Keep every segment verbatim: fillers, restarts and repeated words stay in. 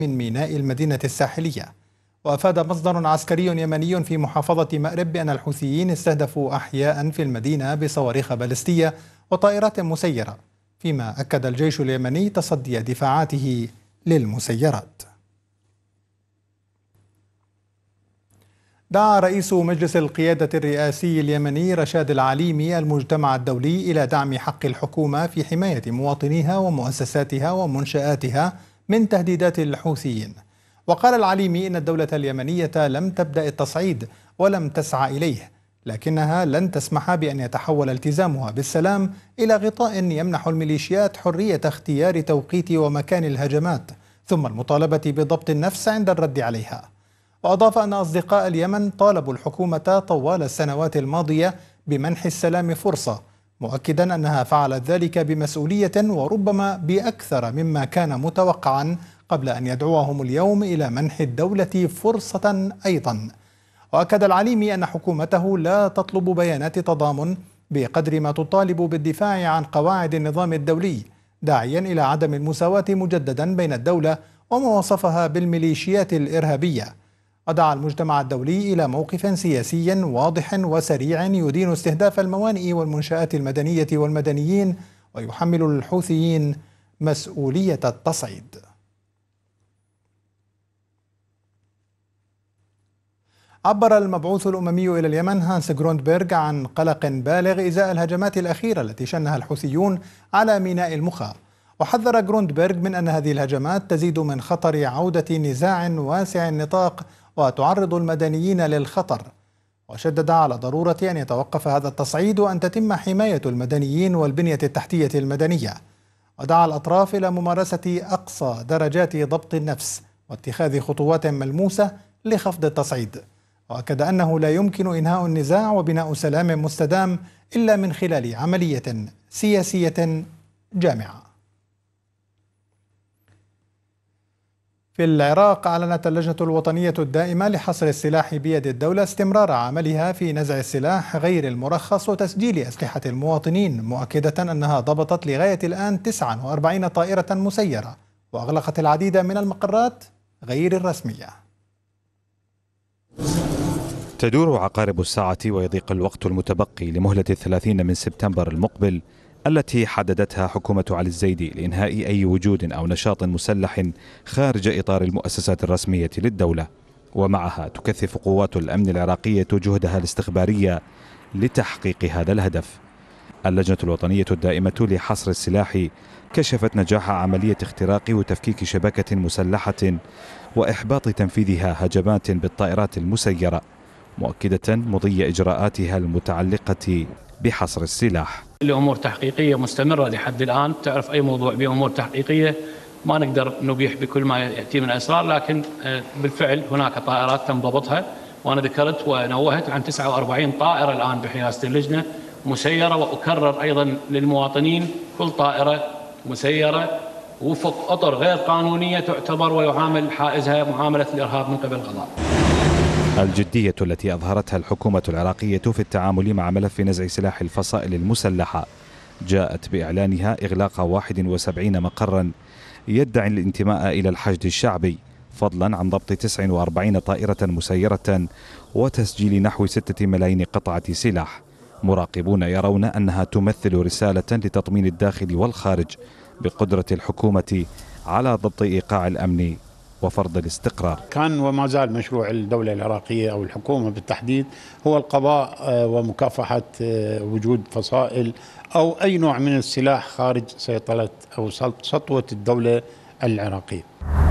من ميناء المدينة الساحلية. وأفاد مصدر عسكري يمني في محافظة مأرب بأن الحوثيين استهدفوا أحياء في المدينة بصواريخ باليستية وطائرات مسيرة، فيما أكد الجيش اليمني تصدي دفاعاته للمسيرات. دعا رئيس مجلس القيادة الرئاسي اليمني رشاد العليمي المجتمع الدولي إلى دعم حق الحكومة في حماية مواطنيها ومؤسساتها ومنشآتها من تهديدات الحوثيين. وقال العليمي إن الدولة اليمنية لم تبدأ التصعيد ولم تسعى إليه، لكنها لن تسمح بأن يتحول التزامها بالسلام إلى غطاء يمنح الميليشيات حرية اختيار توقيت ومكان الهجمات، ثم المطالبة بضبط النفس عند الرد عليها. وأضاف أن أصدقاء اليمن طالبوا الحكومة طوال السنوات الماضية بمنح السلام فرصة، مؤكدا أنها فعلت ذلك بمسؤولية وربما بأكثر مما كان متوقعا، قبل أن يدعوهم اليوم إلى منح الدولة فرصة أيضا. وأكد العليمي أن حكومته لا تطلب بيانات تضامن بقدر ما تطالب بالدفاع عن قواعد النظام الدولي، داعيا إلى عدم المساواة مجددا بين الدولة وما وصفها بالميليشيات الإرهابية. ودعا المجتمع الدولي إلى موقف سياسي واضح وسريع يدين استهداف الموانئ والمنشآت المدنية والمدنيين، ويحمل الحوثيين مسؤولية التصعيد. عبر المبعوث الأممي إلى اليمن هانس غروندبرغ عن قلق بالغ إزاء الهجمات الأخيرة التي شنها الحوثيون على ميناء المخا. وحذر غروندبرغ من أن هذه الهجمات تزيد من خطر عودة نزاع واسع النطاق وتعرض المدنيين للخطر، وشدد على ضرورة أن يتوقف هذا التصعيد وأن تتم حماية المدنيين والبنية التحتية المدنية. ودعا الأطراف إلى ممارسة أقصى درجات ضبط النفس واتخاذ خطوات ملموسة لخفض التصعيد. وأكد أنه لا يمكن إنهاء النزاع وبناء سلام مستدام إلا من خلال عملية سياسية جامعة. في العراق، أعلنت اللجنة الوطنية الدائمة لحصر السلاح بيد الدولة استمرار عملها في نزع السلاح غير المرخص وتسجيل أسلحة المواطنين، مؤكدة أنها ضبطت لغاية الآن تسعة وأربعين طائرة مسيرة وأغلقت العديد من المقرات غير الرسمية. تدور عقارب الساعة ويضيق الوقت المتبقي لمهلة الثلاثين من سبتمبر المقبل التي حددتها حكومة علي الزيدي لإنهاء أي وجود أو نشاط مسلح خارج إطار المؤسسات الرسمية للدولة. ومعها تكثف قوات الأمن العراقية جهدها الاستخبارية لتحقيق هذا الهدف. اللجنة الوطنية الدائمة لحصر السلاح كشفت نجاح عملية اختراق وتفكيك شبكة مسلحة وإحباط تنفيذها هجمات بالطائرات المسيرة، مؤكدة مضي إجراءاتها المتعلقة بحصر السلاح. الأمور تحقيقية مستمرة لحد الآن. تعرف أي موضوع بأمور تحقيقية ما نقدر نبيح بكل ما يأتي من أسرار، لكن بالفعل هناك طائرات تم ضبطها، وأنا ذكرت ونوهت عن تسعة وأربعين طائرة الآن بحراسة اللجنة مسيرة. وأكرر أيضا للمواطنين كل طائرة مسيرة وفق أطر غير قانونية تعتبر ويعامل حائزها معاملة الإرهاب من قبل القضاء. الجدية التي أظهرتها الحكومة العراقية في التعامل مع ملف نزع سلاح الفصائل المسلحة جاءت بإعلانها إغلاق واحد وسبعين مقرا يدعي الانتماء إلى الحشد الشعبي، فضلا عن ضبط تسعة وأربعين طائرة مسيرة وتسجيل نحو ستة ملايين قطعة سلاح. مراقبون يرون أنها تمثل رسالة لتطمين الداخل والخارج بقدرة الحكومة على ضبط إيقاع الأمن وفرض الاستقرار. كان وما زال مشروع الدولة العراقية أو الحكومة بالتحديد هو القضاء ومكافحة وجود فصائل أو أي نوع من السلاح خارج سيطرة أو سطوة الدولة العراقية.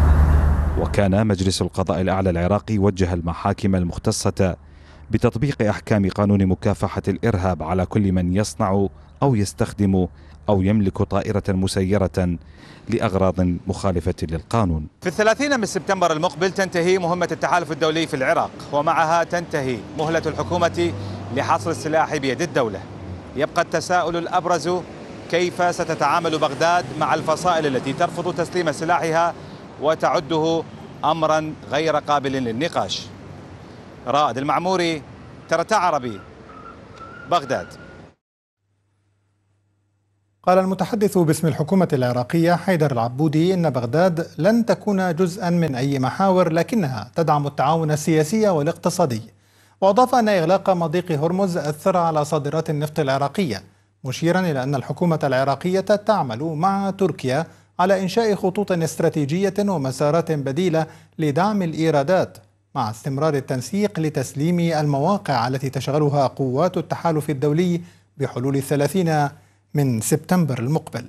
وكان مجلس القضاء الأعلى العراقي وجه المحاكم المختصة بتطبيق أحكام قانون مكافحة الإرهاب على كل من يصنع أو يستخدم أو يملك طائرة مسيرة لأغراض مخالفة للقانون. في الثلاثين من سبتمبر المقبل تنتهي مهمة التحالف الدولي في العراق، ومعها تنتهي مهلة الحكومة لحصر السلاح بيد الدولة. يبقى التساؤل الأبرز: كيف ستتعامل بغداد مع الفصائل التي ترفض تسليم سلاحها وتعده أمرا غير قابل للنقاش؟ رائد المعموري، ترتا عربي، بغداد. قال المتحدث باسم الحكومة العراقية حيدر العبودي إن بغداد لن تكون جزءا من أي محاور، لكنها تدعم التعاون السياسي والاقتصادي. وأضاف أن إغلاق مضيق هرمز أثر على صادرات النفط العراقية، مشيرا إلى أن الحكومة العراقية تعمل مع تركيا على إنشاء خطوط استراتيجية ومسارات بديلة لدعم الإيرادات، مع استمرار التنسيق لتسليم المواقع التي تشغلها قوات التحالف الدولي بحلول الثلاثين من سبتمبر المقبل.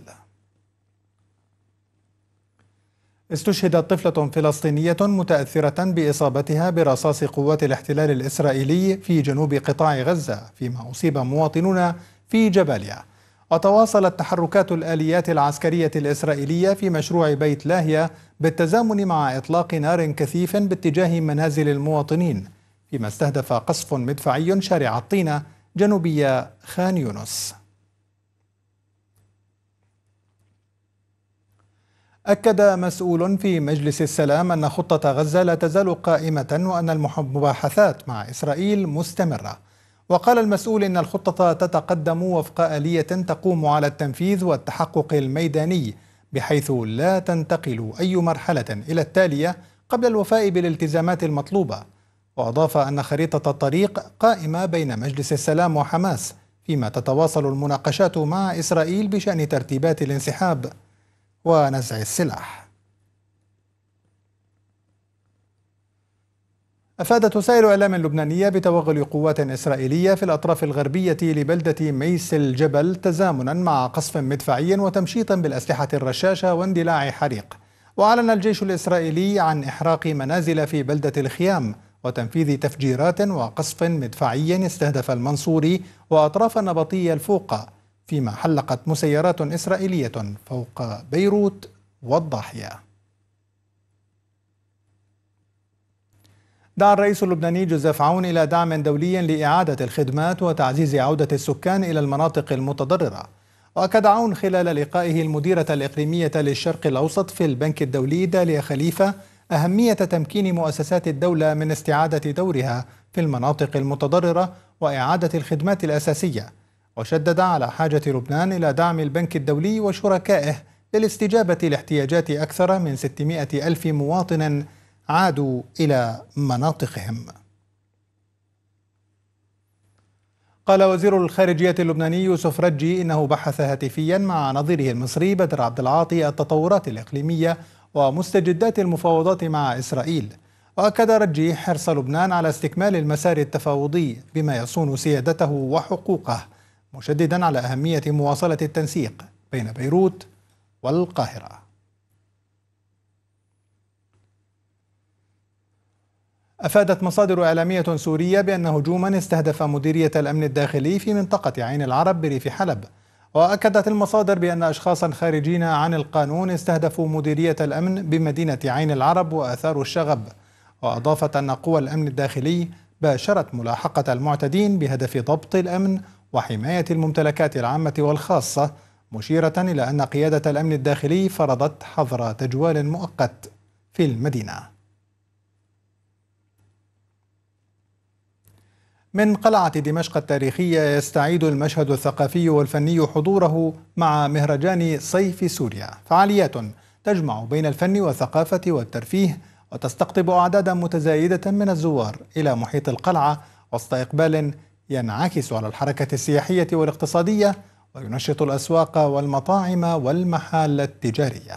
استشهدت طفلة فلسطينية متأثرة بإصابتها برصاص قوات الاحتلال الإسرائيلي في جنوب قطاع غزة، فيما أصيب مواطنون في جباليا. وتواصلت تحركات الآليات العسكرية الإسرائيلية في مشروع بيت لاهيا بالتزامن مع إطلاق نار كثيف باتجاه منازل المواطنين، فيما استهدف قصف مدفعي شارع الطينة جنوبي خان يونس. أكد مسؤول في مجلس السلام أن خطة غزة لا تزال قائمة وأن المباحثات مع إسرائيل مستمرة. وقال المسؤول إن الخطة تتقدم وفق آلية تقوم على التنفيذ والتحقق الميداني، بحيث لا تنتقل أي مرحلة إلى التالية قبل الوفاء بالالتزامات المطلوبة. وأضاف أن خريطة الطريق قائمة بين مجلس السلام وحماس، فيما تتواصل المناقشات مع إسرائيل بشأن ترتيبات الانسحاب ونزع السلاح. أفادت وسائل إعلام لبنانية بتوغل قوات إسرائيلية في الأطراف الغربية لبلدة ميس الجبل تزامنا مع قصف مدفعي وتمشيط بالأسلحة الرشاشة واندلاع حريق. وأعلن الجيش الإسرائيلي عن إحراق منازل في بلدة الخيام وتنفيذ تفجيرات وقصف مدفعي استهدف المنصوري وأطراف النبطية الفوقة، فيما حلقت مسيرات إسرائيلية فوق بيروت والضاحية. دعا الرئيس اللبناني جوزيف عون إلى دعم دولي لإعادة الخدمات وتعزيز عودة السكان إلى المناطق المتضررة. وأكد عون خلال لقائه المديرة الإقليمية للشرق الأوسط في البنك الدولي داليا خليفة أهمية تمكين مؤسسات الدولة من استعادة دورها في المناطق المتضررة وإعادة الخدمات الأساسية، وشدد على حاجة لبنان إلى دعم البنك الدولي وشركائه للاستجابة لاحتياجات أكثر من ستمائة ألف مواطن عادوا إلى مناطقهم. قال وزير الخارجية اللبناني يوسف رجي إنه بحث هاتفيا مع نظيره المصري بدر عبد العاطي التطورات الإقليمية ومستجدات المفاوضات مع إسرائيل. وأكد رجي حرص لبنان على استكمال المسار التفاوضي بما يصون سيادته وحقوقه، مشددا على أهمية مواصلة التنسيق بين بيروت والقاهرة. أفادت مصادر إعلامية سورية بأن هجوما استهدف مديرية الأمن الداخلي في منطقة عين العرب بريف حلب. وأكدت المصادر بأن أشخاصا خارجين عن القانون استهدفوا مديرية الأمن بمدينة عين العرب وأثاروا الشغب. وأضافت أن قوى الأمن الداخلي باشرت ملاحقة المعتدين بهدف ضبط الأمن وحماية الممتلكات العامة والخاصة، مشيرة إلى أن قيادة الأمن الداخلي فرضت حظر تجوال مؤقت في المدينة. من قلعة دمشق التاريخية يستعيد المشهد الثقافي والفني حضوره مع مهرجان صيف سوريا، فعاليات تجمع بين الفن والثقافة والترفيه وتستقطب أعدادا متزايدة من الزوار إلى محيط القلعة وسط إقبال ينعكس على الحركة السياحية والاقتصادية وينشط الأسواق والمطاعم والمحال التجارية.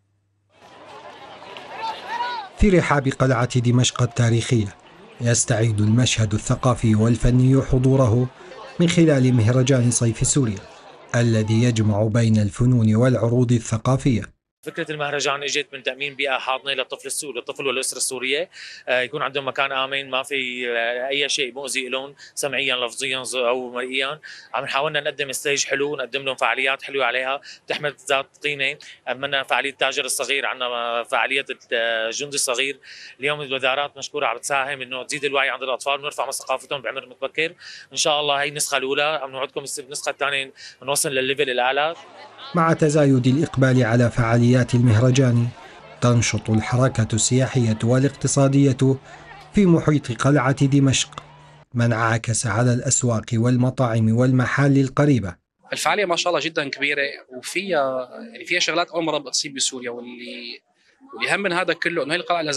في رحاب قلعة دمشق التاريخية يستعيد المشهد الثقافي والفني حضوره من خلال مهرجان صيف سوريا الذي يجمع بين الفنون والعروض الثقافية. فكرة المهرجان اجت من تأمين بيئة حاضنة للطفل السوري، للطفل والأسرة السورية، يكون عندهم مكان آمن ما في أي شيء مؤذي لهم سمعيا لفظيا أو مرئيا. عم نحاولنا نقدم ستيج حلو، نقدم لهم فعاليات حلوة عليها تحمل ذات قيمة. عملنا فعالية التاجر الصغير، عندنا فعالية الجندي الصغير. اليوم الوزارات مشكورة عم تساهم إنه تزيد الوعي عند الأطفال ونرفع من ثقافتهم بعمر متبكر. إن شاء الله هي النسخة الأولى، عم نوعدكم النسخة الثانية نوصل للليفل الأعلى. مع تزايد الإقبال على فعاليات المهرجان تنشط الحركة السياحية والاقتصادية في محيط قلعة دمشق، ما انعكس على الأسواق والمطاعم والمحال القريبة الفعاليه ما شاء الله جدا كبيره، وفيها يعني فيها شغلات اول مره بتصير بسوريا، واللي واللي اهم من هذا كله انه هي القلعه